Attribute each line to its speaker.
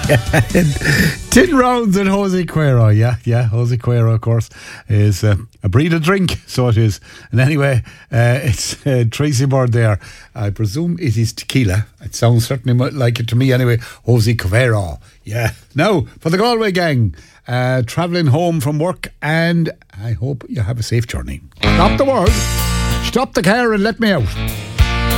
Speaker 1: 10 rounds at Jose Cuero. Yeah, Jose Cuero, of course, is a breed of drink, so it is. And anyway, it's Tracy Bird there. I presume it is tequila. It sounds certainly like it to me anyway. Jose Cuero. Yeah. Now, for the Galway gang, travelling home from work, and I hope you have a safe journey. Stop the world, stop the car and let me out.